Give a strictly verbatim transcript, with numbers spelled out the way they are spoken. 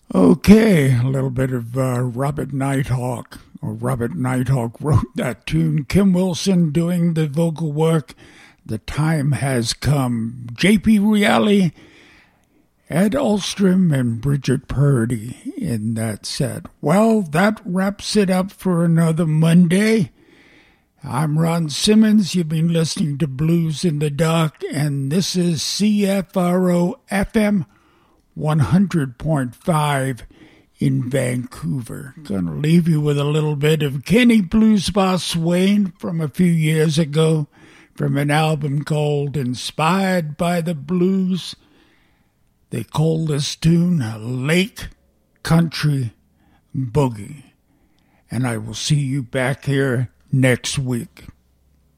Okay, a little bit of uh, Robert Nighthawk, or Robert Nighthawk wrote that tune. Kim Wilson doing the vocal work. The time has come. J P Reale, Ed Alstrom, and Bridget Purdy in that set. Well, that wraps it up for another Monday. I'm Ron Simmons. You've been listening to Blues in the Dark, and this is C F R O F M one hundred point five in Vancouver. Gonna leave you with a little bit of Kenny Blues Bar Swain from a few years ago, from an album called Inspired by the Blues. They call this tune Lake Country Boogie. And I will see you back here next week.